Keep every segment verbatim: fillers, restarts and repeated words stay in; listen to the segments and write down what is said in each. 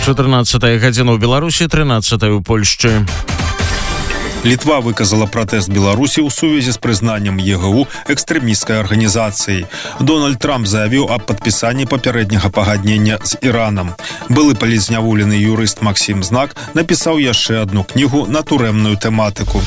чатырнаццатая гадзіна ў Беларусі, трынаццатая ў Польшчы. Литва выказала протест Беларуси в связи с признанием ЕГУ экстремистской организацией. Дональд Трамп заявил о подписании попереднего погоднения с Ираном. Былый палізняволены юрист Максим Знак написал еще одну книгу на турэмную тематику.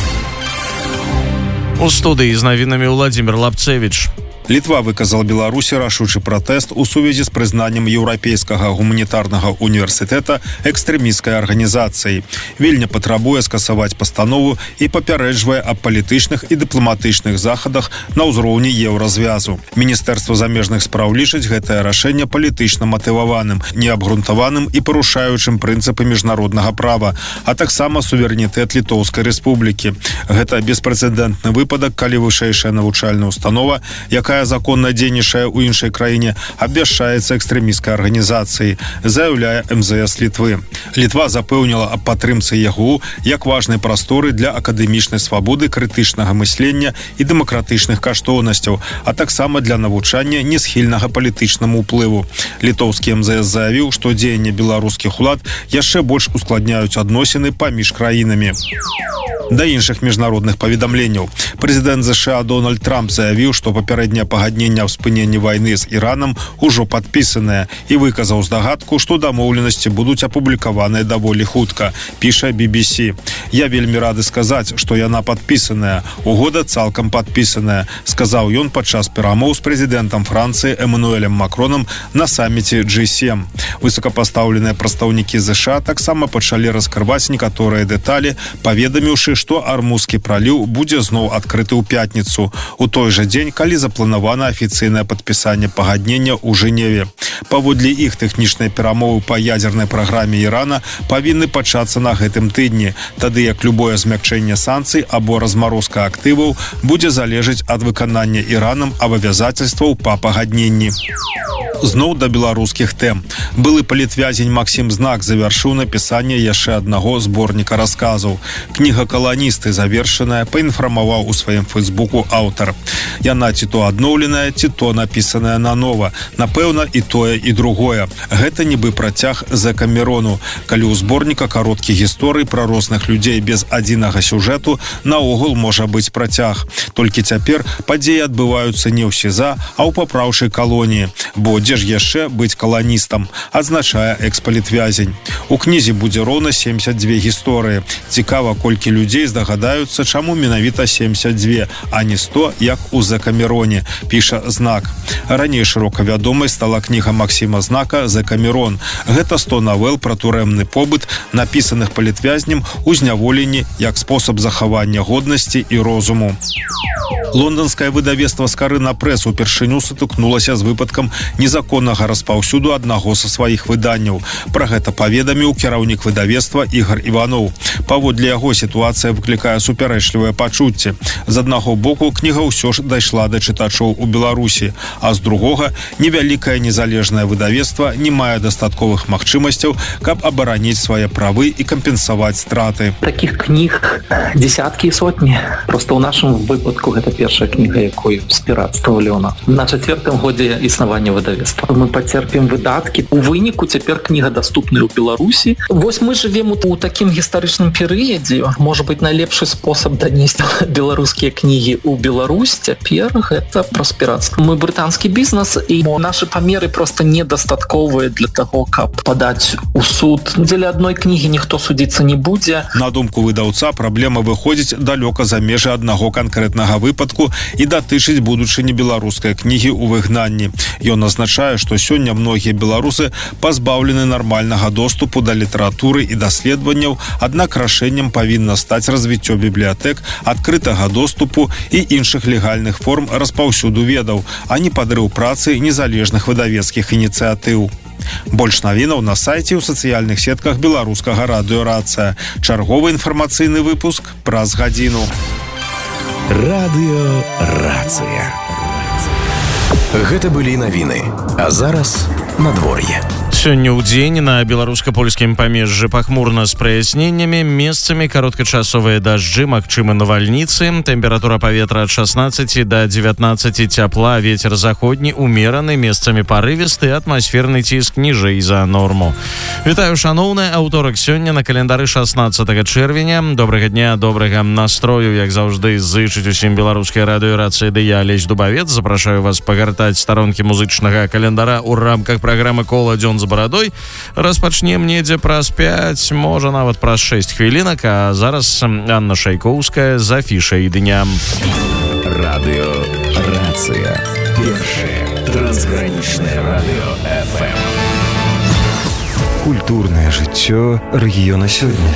У студии с новинами Владимир Лапцевич. Литва выказала Беларусі рашучы пратэст у сувязі з прызнаннем еўрапейскага гуманітарнага універсітэта экстрэмісцкай арганізацыяй. Вільня патрабуе скасаваць пастанову і папярэджвае аб палітычных і дыпламатычных захадах на ўзроўні еўразвязу. Міністэрства замежных спраў лічыць гэтае рашэнне палітычна матываваным, неабгрунтаваным і парушаючым прынцыпы міжнароднага права, а таксама суверэнітэт Літоўскай рэспублікі. Гэта беспрэцэдэнтны выпадак, калі вышэйшая навучальная установа, якая законна дзейнічае ў іншай краіне, абвяшчаецца экстрэмісцкай арганізацыяй, заяўляе эм зэ эс Літвы. Літва запэўніла аб падтрымцы ЕГУ як важнай прасторы для акадэмічнай свабоды, крытычнага мыслення і дэмакратычных каштоўнасцяў, а таксама для навучання не схільнага палітычнаму ўплыву. Літоўскі эм зэ эс заявіў, што дзеянні беларускіх улад яшчэ больш ускладняюць адносіны паміж краінамі. Да іншых міжнародных паведамленняў. Прэзідэнт ЗША Дональд Трамп заявіў, што папярэдняе пагадненне аб спыненні вайны з Іранам ужо падпісанае і выказаў здагадку, што дамоўленасці будуць апублікаваныя даволі хутка, піша би би сі. Я вельмі рады сказаць, што яна падпісаная. Угода цалкам падпісаная, сказаў ён падчас перамоў з прэзідэнтам Францыі Эмануэлем Макронам на саміце джі сем. Высокапастаўленыя прадстаўнікі ЗША таксама пачалі раскрываць некаторыя дэталі, паведаміўшы, што Армузскі праліў будзе зноў адкрыты ў пятніцу, у той жа дзень, калі запланавана афіцыйнае падпісанне пагаднення ў Жэневе. Паводле іх тэхнічныя перамовы па ядзернай праграме Ірана павінны пачацца на гэтым тыдні, тады як любое змякчэнне санкцый або размарозка актываў будзе залежаць ад выканання Іранам абавязацельстваў па пагадненні. Зноў да беларускіх тэм. Былы палітвязень Максим Знак завяршыў напісанне яшчэ аднаго зборніка расказаў. Кніга «Каланісты» завершаная, паінфармаваў у сваім фэйсбуку аўтар. Яна ці то адноўленая, ці то напісаная нанова. Напэўна, і тое, і другое. Гэта нібы працяг Зэкамерону, калі ў зборніка кароткіх гісторый пра розных людзей без адзінага сюжэту наогул можа быць працяг. Толькі цяпер падзеі адбываюцца не ў СІЗА, а ў папраўчай калоніі, бо дзе ж яшчэ быць каланістам, адзначае экс-палітвязень. У кнізе будзе роўна семдзесят дзве гісторыі. Цікава, колькі людзей здагадаюцца, чаму менавіта семдзесят дзве, а не сто, як у Зэкамероне, піша Знак. Раней шырока вядомай стала кніга Максіма Знака «Зэкамерон». Гэта сто навел пра турэмны побыт, напісаных палітвязнем у зняволенні як спосаб захавання годнасці і розуму. Лонданскае выдавецтва «Скарына Прэс» упершыню сутыкнулася з выпадкам незаконнага распаўсюду аднаго са сваіх выданняў. Пра гэта паведаміў кіраўнік выдавецтва Ігар Іваноў. Паводле яго сітуацыя выклікае супярэчлівыя пачуцці. З аднаго боку, кніга ўсё ж дайшла да чытачоў у Беларусі, а з другога, невялікае незалежнае выдавецтва не мае дастатковых магчымасцяў, каб абараніць свае правы і кампенсаваць страты. Такіх кніг десяткі і сотні. Просто ў нашым выпадку гэта першая кніга, якой з пірацтва Лёна. На чацвёртым годзе існавання выдавецтва. Мы пацерпім выдаткі. У выніку цяпер кніга даступная ў Беларусі. Вось мы жывем у такім гістарычным перыядзе. Можа быць, найлепшы спосаб данесці беларускія кнігі ў Беларусь цяпер гэта праз пірацтва. Мы брытанскі бізнес, і нашы памеры проста недастатковыя для таго, каб падаць у суд. Дзеля адной кнігі ніхто судзіцца не будзе. На думку выдаўца, праблема выходзіць далёка за межы аднаго канкрэтнага выпадку і датычыць будучыні беларускай кнігі ў выгнанні. Ён азначае, што сёння многія беларусы пазбаўлены нармальнага доступу да літаратуры і даследаванняў, аднак рашэннем павінна стаць развіццё бібліятэк, адкрытага доступу і іншых легальных форм распаўсюду ведаў, а не падрыў працы незалежных выдавецкіх ініцыятыў. Больш навінаў на сайце ў сацыяльных сетках беларускага радыёрацыя. Чарговы інфармацыйны выпуск праз гадзіну. Радыёрацыя. Гэта былі навіны. А зараз надвор'е. Сёння ў дзень на беларуска-польскім памежжы пахмурна з праясненнямі, месцамі кароткачасовыя дажджы, магчымы навальніцы, тэмпература паветра ад шаснаццаці да дзевятнаццаці цяпла, вецер заходні умераны, месцамі парывісты, атмасферны ціск ніжэй за норму. Вітаю, шаноўныя, аўторак сёння на календары шаснаццатага чэрвеня. Добрага дня, добрага настрою, як заўжды, зычыць усім беларускай радыёрацыі ды я, Алесь Дубавец. Запрашаю вас пагартаць старонкі музычнага календара ў рамках праграмы «Кола дзён з барадой». Распачнем недзе праз пяць, можа нават праз шэсць хвілінак, а зараз Анна Шайкоўская з афішай дня. Радыёрацыя. Першае трансгранічнае радыё эф эм. Культурное жыццё рэгіёна сёння.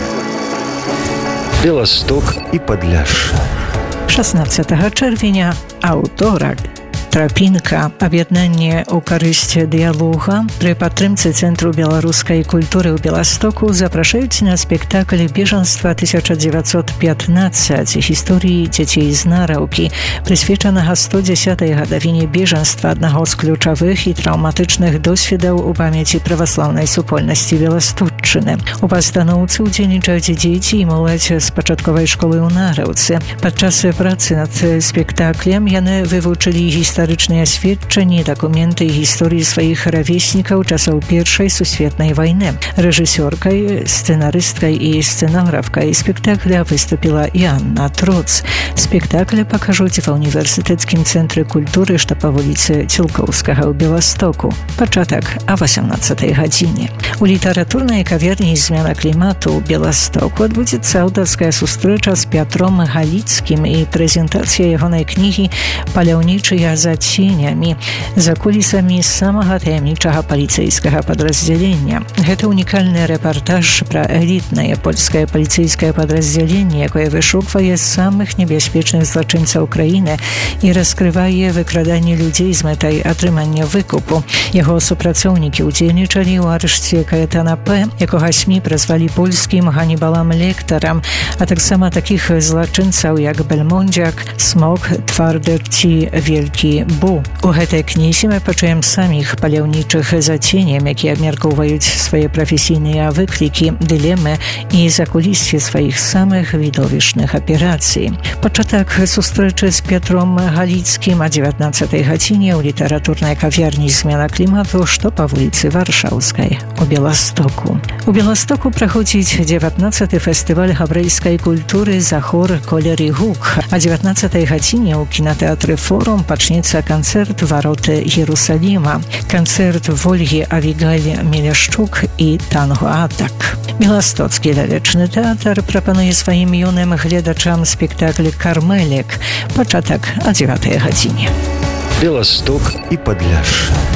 Беласток і Падляшша. шаснаццатага чэрвеня, аўторак. Трапінка, аб'яднанне ў карысць дыялога пры падтрымцы Цэнтру беларускай культуры ў Беластоку запрашаюць на спектакль «Бежанства тысяча дзевяцьсот пятнадцаць» гісторыі дзяцей з нараўкі, прысвечанага сто дзесятай гадавіне бежанства, аднаго з ключавых і траўматычных досведаў у памяці праваслаўнай супольнасці Беласточчыны. У пастаноўцы ўдзельнічаюць дзеці і моладзь з пачатковай школы ў Нараўцы. Падчас працы над спектаклем яны вывучылі гісторыю гістарычныя сведчанні, дакументы і гісторыі сваіх равеснікаў часоў Першай сусветнай вайны. Рэжысёркай, сцэнарысткай і сцэнографкай спектакля выступіла і Анна Троц. Спектакль пакажуць ва універсітэцкім цэнтры культуры, што па вуліцы Цілкоўскага ў Беластоку. Пачатак а васямнаццатай гадзіне. У літаратурнай кавярні «Змена клімату» ў Беластоку адбудзецца аўтарская сустрэча з Пятром Галіцкім і прэзентацыя ягонай кнігі «Паляўнічыя за ценямі» за кулісамі самага таямнічага паліцэйскага падраздзялення. Гэта унікальны рэпартаж пра элітнае польскае паліцэйскае падраздзяленне, якое вышуквае самых небяспечных злачынцаў краіны і раскрывае выкраданне людзей з мэтай атрымання выкупу. Яго супрацоўнікі ўдзельнічалі ў арышце Каэтана П., якога СМІ празвалі польскім Ганібалам Лектарам, а таксама такіх злачынцаў, як Бельмондзяк, Смок, Твардер ці Велькі Бу. У гэтай кнізе мы пачуем саміх паляўнічых за ценем, якія абмяркоўваюць свае прафесійныя выклікі, дылемы і закулісье сваіх самых відовішчных аперацый. Пачатак сустрэчы з Петром Галіцкім а дзевятнаццатай гадзіне ў літаратурнай кавярні «Змена клімату», што па вуліцы Варшаўскай у Беластоку. У Беластоку праходзіць дзевятнаццаты фестываль габрэйскай культуры «Захор колер і гук». А дзевятнаццатай гадзіне ў кінатэатры «Форум» пачнецца канцэрт «Вароты Єрусаліма», канцэрт Вольгі Авігаль Меляшчук і «Танго Атак». Беластоцкі лялечны тэатр прапануе сваім юным гледачам спектакль «Кармелік». Пачатак а дзевятай гадзіне. Беласток і Падляшша.